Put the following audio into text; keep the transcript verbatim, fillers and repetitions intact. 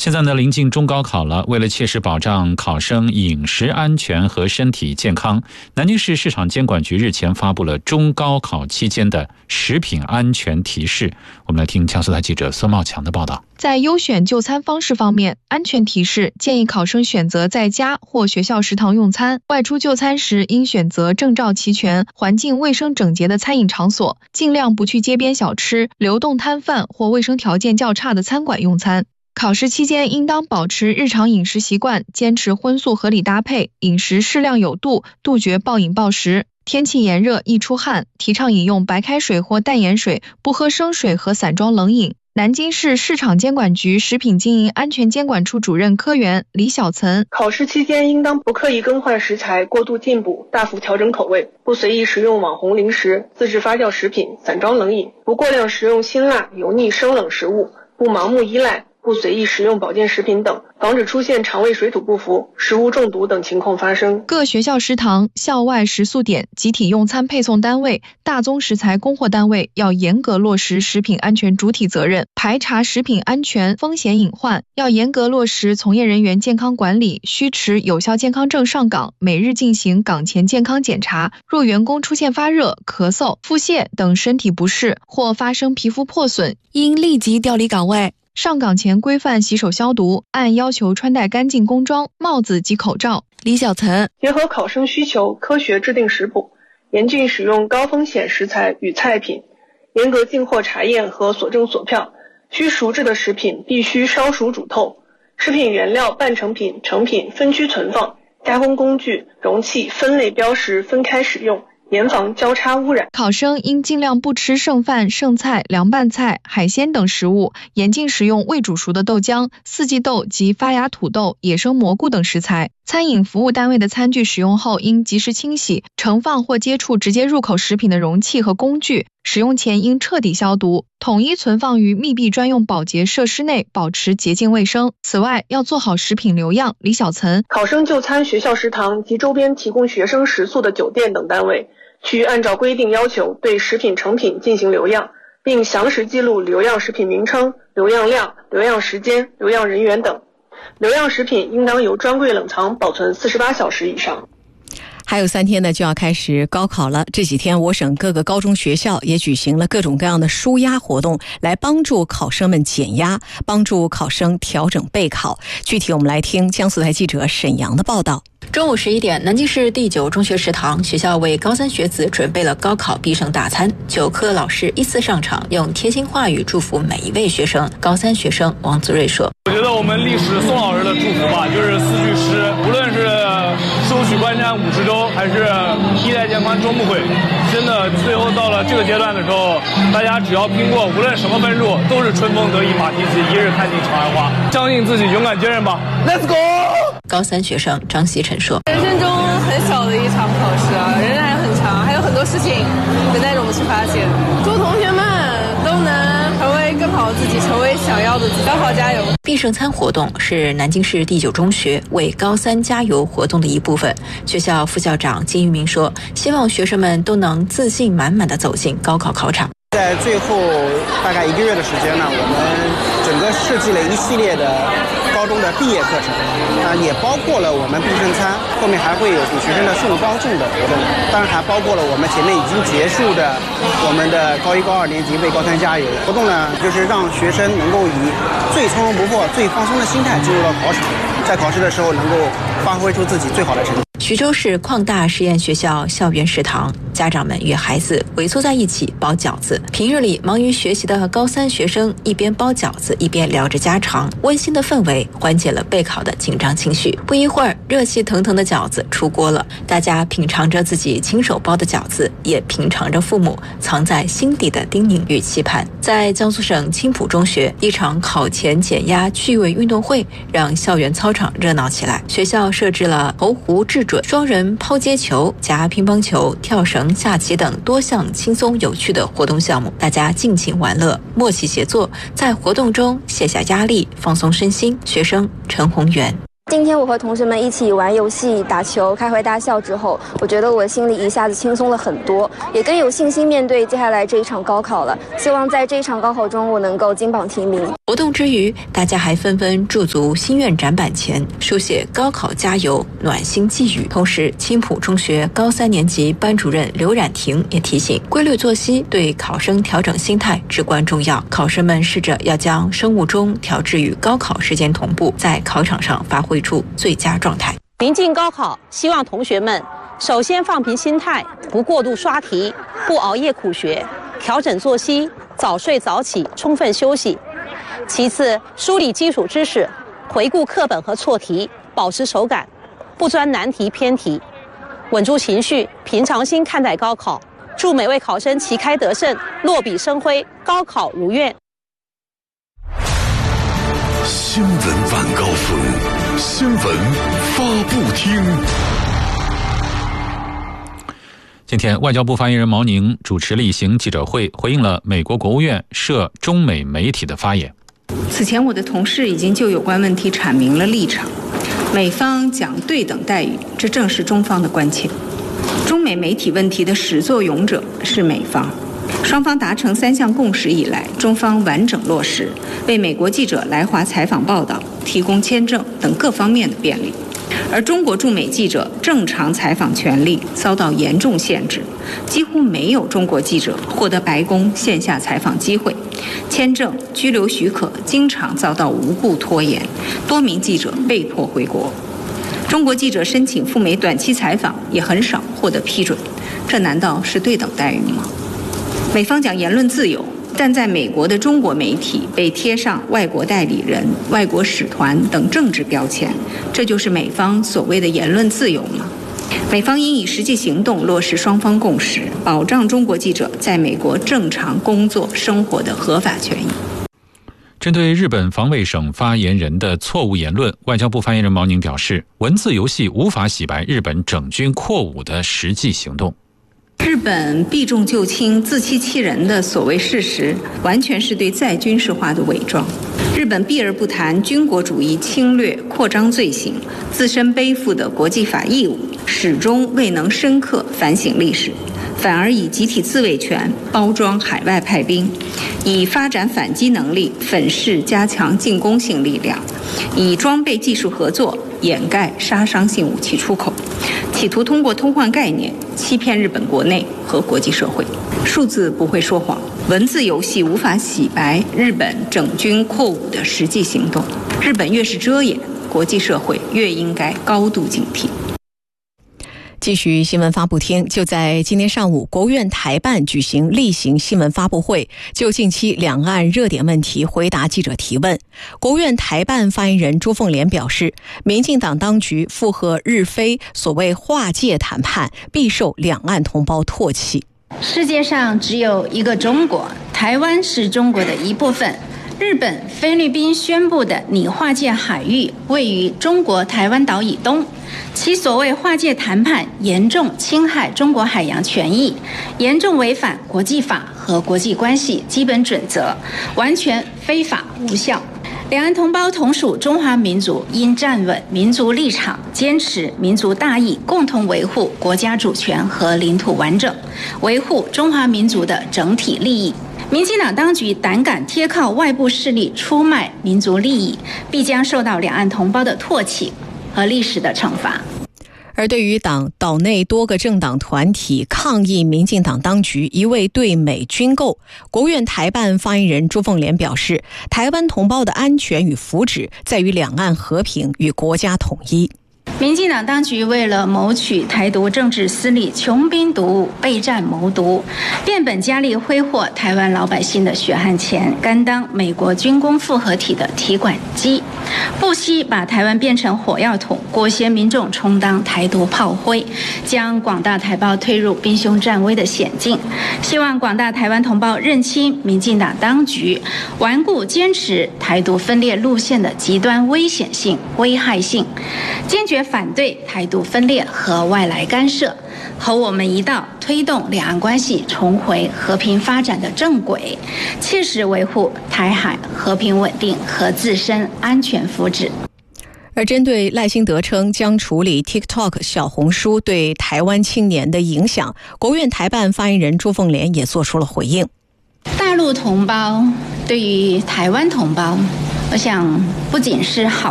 现在呢，临近中高考了，为了切实保障考生饮食安全和身体健康，南京市市场监管局日前发布了中高考期间的食品安全提示。我们来听江苏台记者孙茂强的报道。 在优选就餐方式方面，安全提示建议考生选择在家或学校食堂用餐，外出就餐时应选择证照齐全、环境卫生整洁的餐饮场所，尽量不去街边小吃、流动摊贩或卫生条件较差的餐馆用餐。考试期间应当保持日常饮食习惯，坚持荤素合理搭配，饮食适量有度，杜绝暴饮暴食。天气炎热易出汗，提倡饮用白开水或淡盐水，不喝生水和散装冷饮。南京市市场监管局食品经营安全监管处主任科员李小岑： 考试期间应当不刻意更换食材、过度进补、大幅调整口味，不随意食用网红零食、自制发酵食品、散装冷饮，不过量食用辛辣、油腻、生冷食物，不盲目依赖，不随意食用保健食品等，防止出现肠胃水土不服、食物中毒等情况发生。 各学校食堂、校外食宿点、集体用餐配送单位、大宗食材供货单位要严格落实食品安全主体责任，排查食品安全风险隐患，要严格落实从业人员健康管理，需持有效健康证上岗，每日进行岗前健康检查。若员工出现发热、咳嗽、腹泻等身体不适，或发生皮肤破损，应立即调离岗位。上岗前规范洗手消毒，按要求穿戴干净工装、帽子及口罩。李小岑： 结合考生需求，科学制定食谱，严禁使用高风险食材与菜品，严格进货查验和所证所票。需熟制的食品必须烧熟煮透，食品原料、半成品、成品分区存放，加工工具、容器分类标识分开使用，严防交叉污染。 考生应尽量不吃剩饭、剩菜、凉拌菜、海鲜等食物，严禁食用未煮熟的豆浆、四季豆及发芽土豆、野生蘑菇等食材。餐饮服务单位的餐具使用后应及时清洗，盛放或接触直接入口食品的容器和工具，使用前应彻底消毒，统一存放于密闭专用保洁设施内，保持洁净卫生。此外，要做好食品留样。李小岑： 考生就餐学校食堂及周边提供学生食宿的酒店等单位，需按照规定要求对食品成品进行留样，并详实记录留样食品名称、留样量、留样时间、留样人员等。留样食品应当由专柜冷藏保存四十八小时以上。 还有三天呢就要开始高考了，这几天我省各个高中学校也举行了各种各样的舒压活动，来帮助考生们减压，帮助考生调整备考。具体我们来听江苏台记者沈阳的报道。 中午十一点，南京市第九中学食堂，学校为高三学子准备了高考必胜大餐。九科老师依次上场，用贴心话语祝福每一位学生。高三学生王子睿说：“ 我觉得我们历史宋老师的祝福吧，就是四句诗，无论是收取关山五十州，还是衣带渐宽终不悔，真的最后到了这个阶段的时候，大家只要拼过，无论什么分数，都是春风得意马蹄疾，一日看尽长安花。相信自己，勇敢坚韧吧 ，Let's go！” 高三学生张希晨说：“ 人生中很小的一场考试啊，仍然很长，还有很多事情等待着我们去发现。祝同学们都能成为更好的自己，成为想要的自己。高考加油！” 必胜餐活动是南京市第九中学为高三加油活动的一部分。学校副校长金玉明说：“希望学生们都能自信满满地走进高考考场。” 在最后大概一个月的时间呢，我们整个设计了一系列的高中的毕业课程，啊，也包括了我们必胜餐，后面还会有给学生的送高粽的活动，当然还包括了我们前面已经结束的我们的高一高二年级为高三加油活动呢，就是让学生能够以最从容不迫、最放松的心态进入到考场，在考试的时候能够发挥出自己最好的成绩。 徐州市矿大实验学校校园食堂，家长们与孩子围坐在一起包饺子。平日里忙于学习的高三学生一边包饺子一边聊着家常，温馨的氛围缓解了备考的紧张情绪。不一会儿，热气腾腾的饺子出锅了，大家品尝着自己亲手包的饺子，也品尝着父母藏在心底的叮咛与期盼。在江苏省青浦中学，一场考前减压趣味运动会让校园操场热闹起来。学校设置了投壶制准、双人抛接球、夹乒乓球、跳绳、下棋等多项轻松有趣的活动项目，大家尽情玩乐，默契协作，在活动中卸下压力，放松身心。学生陈宏源。 今天我和同学们一起玩游戏、打球、开怀大笑之后，我觉得我心里一下子轻松了很多，也更有信心面对接下来这一场高考了。希望在这一场高考中，我能够金榜题名。 活动之余，大家还纷纷驻足心愿展板前，书写高考加油暖心寄语。同时，青浦中学高三年级班主任刘冉婷也提醒，规律作息对考生调整心态至关重要。考生们试着要将生物钟调至与高考时间同步，在考场上发挥出最佳状态。 临近高考，希望同学们首先放平心态，不过度刷题，不熬夜苦学，调整作息，早睡早起，充分休息。其次，梳理基础知识，回顾课本和错题，保持手感，不钻难题偏题，稳住情绪，平常心看待高考。祝每位考生旗开得胜，落笔生辉，高考如愿。 新闻晚高峰，新闻发布厅。 今天，外交部发言人毛宁主持例行记者会，回应了美国国务院涉中美媒体的发言。 此前，我的同事已经就有关问题阐明了立场。美方讲对等待遇，这正是中方的关切。中美媒体问题的始作俑者是美方。双方达成三项共识以来，中方完整落实为美国记者来华采访报道提供签证等各方面的便利，而中国驻美记者正常采访权利遭到严重限制，几乎没有中国记者获得白宫线下采访机会，签证、居留许可经常遭到无故拖延，多名记者被迫回国。中国记者申请赴美短期采访也很少获得批准，这难道是对等待遇吗？美方讲言论自由，但在美国的中国媒体被贴上外国代理人、外国使团等政治标签，这就是美方所谓的言论自由吗？美方应以实际行动落实双方共识，保障中国记者在美国正常工作生活的合法权益。 针对日本防卫省发言人的错误言论，外交部发言人毛宁表示，文字游戏无法洗白日本整军扩武的实际行动。 日本避重就轻、自欺欺人的所谓事实，完全是对再军事化的伪装。日本避而不谈军国主义侵略扩张罪行，自身背负的国际法义务，始终未能深刻反省历史，反而以集体自卫权包装海外派兵，以发展反击能力粉饰加强进攻性力量，以装备技术合作掩盖杀伤性武器出口，企图通过偷换概念欺骗日本国内和国际社会。数字不会说谎，文字游戏无法洗白日本整军扩武的实际行动。日本越是遮掩，国际社会越应该高度警惕。 继续新闻发布厅，就在今天上午，国务院台办举行例行新闻发布会，就近期两岸热点问题回答记者提问。国务院台办发言人朱凤莲表示，民进党当局附和日非所谓划界谈判，必受两岸同胞唾弃。 世界上只有一个中国，台湾是中国的一部分。日本、菲律宾宣布的拟划界海域位于中国台湾岛以东，其所谓划界谈判严重侵害中国海洋权益，严重违反国际法和国际关系基本准则，完全非法无效。两岸同胞同属中华民族，应站稳民族立场，坚持民族大义，共同维护国家主权和领土完整，维护中华民族的整体利益。民进党当局胆敢贴靠外部势力出卖民族利益，必将受到两岸同胞的唾弃和历史的惩罚。 而对于党岛内多个政党团体抗议民进党当局一味对美军购，国务院台办发言人朱凤莲表示，台湾同胞的安全与福祉在于两岸和平与国家统一。 民进党当局为了谋取台独政治私利，穷兵黩武，备战谋独，变本加厉挥霍台湾老百姓的血汗钱，甘当美国军工复合体的提款机，不惜把台湾变成火药桶，裹挟民众充当台独炮灰，将广大台胞推入兵凶战危的险境。希望广大台湾同胞认清民进党当局顽固坚持台独分裂路线的极端危险性、危害性，坚决反对台独分裂和外来干涉，和我们一道推动两岸关系重回和平发展的正轨，切实维护台海和平稳定和自身安全福祉。 而针对赖清德称将处理 TikTok 小红书对台湾青年的影响，国务院台办发言人朱凤莲也做出了回应。 大陆同胞对于台湾同胞，我想不仅是好